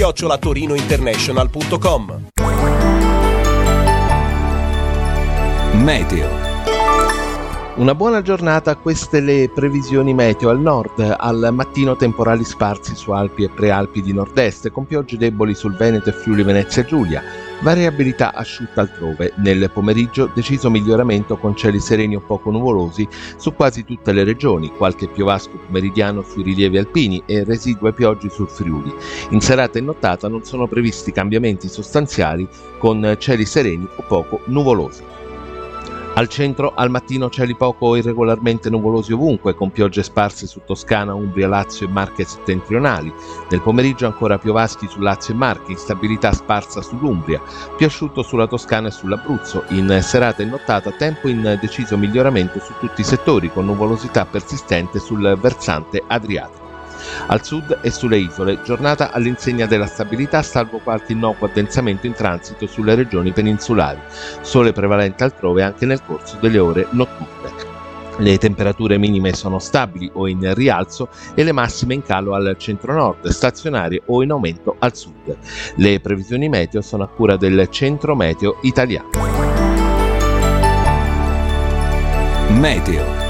@torinointernational.com. Meteo. Una buona giornata, queste le previsioni meteo. Al nord, al mattino temporali sparsi su Alpi e Prealpi di nord-est, con piogge deboli sul Veneto e Friuli Venezia Giulia, variabilità asciutta altrove. Nel pomeriggio deciso miglioramento con cieli sereni o poco nuvolosi su quasi tutte le regioni, qualche piovasco pomeridiano sui rilievi alpini e residue piogge sul Friuli. In serata e nottata non sono previsti cambiamenti sostanziali con cieli sereni o poco nuvolosi. Al centro, al mattino cieli poco o irregolarmente nuvolosi ovunque, con piogge sparse su Toscana, Umbria, Lazio e Marche settentrionali. Nel pomeriggio ancora piovaschi su Lazio e Marche, instabilità sparsa sull'Umbria, più asciutto sulla Toscana e sull'Abruzzo. In serata e nottata tempo in deciso miglioramento su tutti i settori, con nuvolosità persistente sul versante adriatico. Al sud e sulle isole, giornata all'insegna della stabilità, salvo qualche innocuo addensamento in transito sulle regioni peninsulari. Sole prevalente altrove anche nel corso delle ore notturne. Le temperature minime sono stabili o in rialzo e le massime in calo al centro-nord, stazionarie o in aumento al sud. Le previsioni meteo sono a cura del Centro Meteo Italiano. Meteo.